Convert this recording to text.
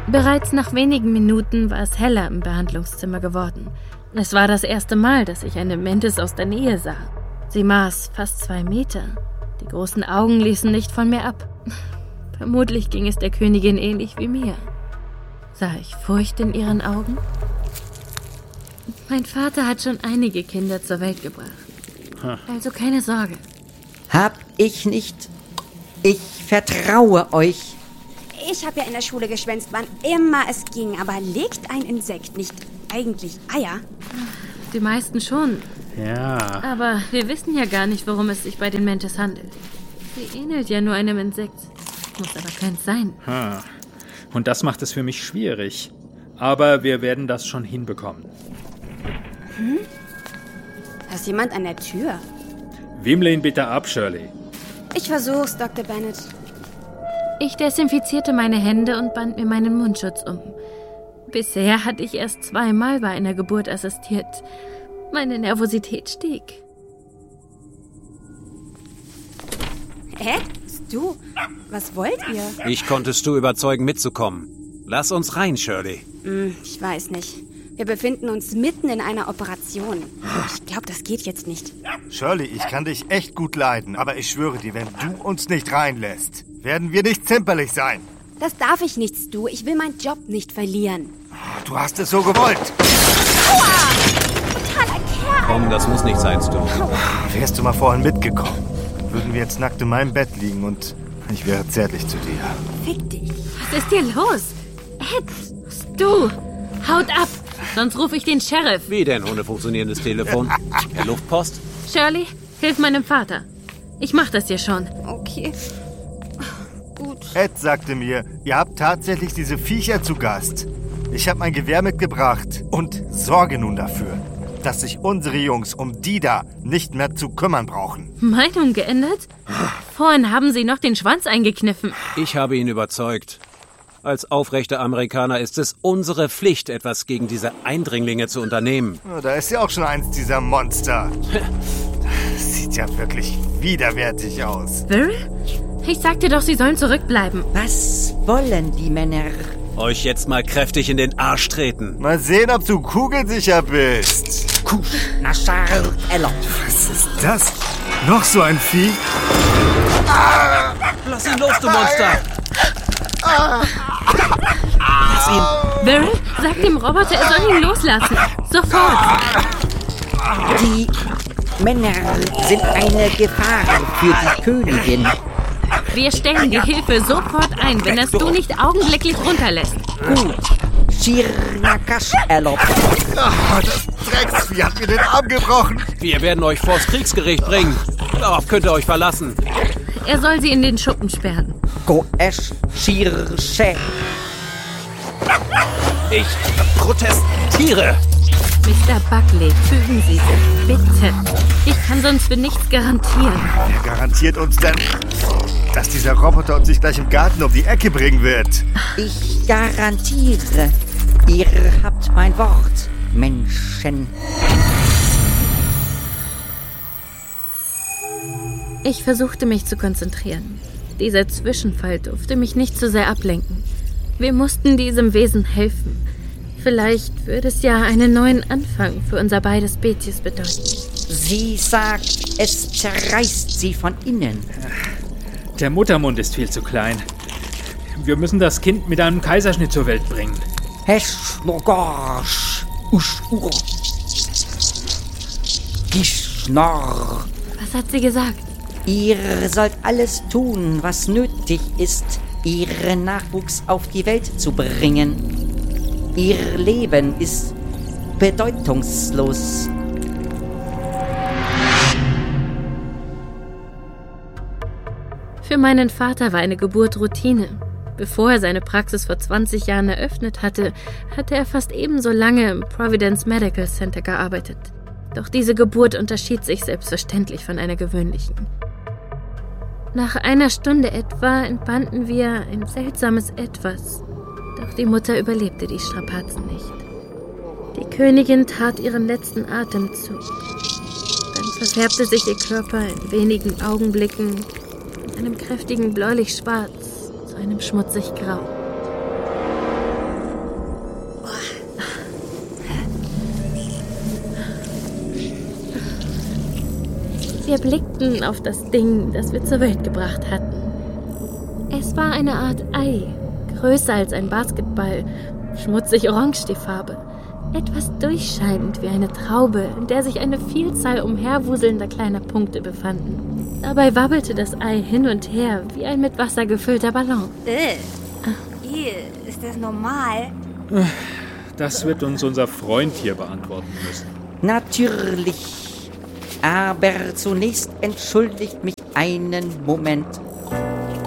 Bereits nach wenigen Minuten war es heller im Behandlungszimmer geworden. Es war das erste Mal, dass ich eine Mantis aus der Nähe sah. Sie maß fast 2 Meter. Die großen Augen ließen nicht von mir ab. Vermutlich ging es der Königin ähnlich wie mir. Sah ich Furcht in ihren Augen? Mein Vater hat schon einige Kinder zur Welt gebracht. Also keine Sorge. Hab ich nicht. Ich vertraue euch. Ich habe ja in der Schule geschwänzt, wann immer es ging. Aber legt ein Insekt nicht eigentlich Eier? Die meisten schon. Ja. Aber wir wissen ja gar nicht, worum es sich bei den Mantis handelt. Sie ähnelt ja nur einem Insekt. Muss aber keins sein. Und das macht es für mich schwierig. Aber wir werden das schon hinbekommen. Da ist jemand an der Tür. Wimmle ihn bitte ab, Shirley. Ich versuch's, Dr. Bennett. Ich desinfizierte meine Hände und band mir meinen Mundschutz um. Bisher hatte ich erst 2-mal bei einer Geburt assistiert. Meine Nervosität stieg. Ed? Du? Was wollt ihr? Ich konnte Stu überzeugen, mitzukommen. Lass uns rein, Shirley. Ich weiß nicht. Wir befinden uns mitten in einer Operation. Ich glaube, das geht jetzt nicht. Shirley, ich kann dich echt gut leiden, aber ich schwöre dir, wenn du uns nicht reinlässt, werden wir nicht zimperlich sein. Das darf ich nicht, Stu. Ich will meinen Job nicht verlieren. Du hast es so gewollt. Aua! Totaler Kerl! Komm, das muss nicht sein, Stu. Wärst du mal vorhin mitgekommen, würden wir jetzt nackt in meinem Bett liegen und ich wäre zärtlich zu dir. Fick dich. Was ist dir los? Ed, Stu, haut ab, sonst rufe ich den Sheriff. Wie denn ohne funktionierendes Telefon? Der Luftpost? Shirley, hilf meinem Vater. Ich mach das hier schon. Okay. Gut. Ed sagte mir, ihr habt tatsächlich diese Viecher zu Gast. Ich habe mein Gewehr mitgebracht und sorge nun dafür, dass sich unsere Jungs um die da nicht mehr zu kümmern brauchen. Meinung geändert? Vorhin haben sie noch den Schwanz eingekniffen. Ich habe ihn überzeugt. Als aufrechter Amerikaner ist es unsere Pflicht, etwas gegen diese Eindringlinge zu unternehmen. Oh, da ist ja auch schon eins dieser Monster. Das sieht ja wirklich widerwärtig aus. Viral? Ich sagte doch, sie sollen zurückbleiben. Was wollen die Männer? Euch jetzt mal kräftig in den Arsch treten. Mal sehen, ob du kugelsicher bist. Was Was ist das? Noch so ein Vieh? Lass ihn los, du Monster! Lass ihn. Viral, sag dem Roboter, er soll ihn loslassen. Sofort. Die Männer sind eine Gefahr für die Königin. Wir stellen die Hilfe sofort ein, wenn das du nicht augenblicklich runterlässt. Gut. Shirnakash erlaubt. Das Drecksvieh hat mir den Arm gebrochen. Wir werden euch vors Kriegsgericht bringen. Darauf könnt ihr euch verlassen. Er soll sie in den Schuppen sperren. Goesh Shirshe. Ich protestiere. Mr. Buckley, fügen Sie sich, bitte. Ich kann sonst für nichts garantieren. Wer garantiert uns denn, dass dieser Roboter uns nicht gleich im Garten um die Ecke bringen wird? Ich garantiere, ihr habt mein Wort, Menschen. Ich versuchte mich zu konzentrieren. Dieser Zwischenfall durfte mich nicht zu sehr ablenken. Wir mussten diesem Wesen helfen. Vielleicht würde es ja einen neuen Anfang für unser beider Spezies bedeuten. Sie sagt, es zerreißt sie von innen. Der Muttermund ist viel zu klein. Wir müssen das Kind mit einem Kaiserschnitt zur Welt bringen. Heschlogosh Ushur Gishnor. Was hat sie gesagt? Ihr sollt alles tun, was nötig ist, ihren Nachwuchs auf die Welt zu bringen. Ihr Leben ist bedeutungslos. Für meinen Vater war eine Geburt Routine. Bevor er seine Praxis vor 20 Jahren eröffnet hatte, hatte er fast ebenso lange im Providence Medical Center gearbeitet. Doch diese Geburt unterschied sich selbstverständlich von einer gewöhnlichen. Nach einer Stunde etwa entbanden wir ein seltsames Etwas. Doch die Mutter überlebte die Strapazen nicht. Die Königin tat ihren letzten Atemzug. Dann verfärbte sich ihr Körper in wenigen Augenblicken von einem kräftigen bläulich-schwarz zu einem schmutzig-grau. Wir blickten auf das Ding, das wir zur Welt gebracht hatten. Es war eine Art Ei, größer als ein Basketball, schmutzig orange die Farbe. Etwas durchscheinend wie eine Traube, in der sich eine Vielzahl umherwuselnder kleiner Punkte befanden. Dabei wabbelte das Ei hin und her, wie ein mit Wasser gefüllter Ballon. Ist das normal? Das wird uns unser Freund hier beantworten müssen. Natürlich. Aber zunächst entschuldigt mich einen Moment.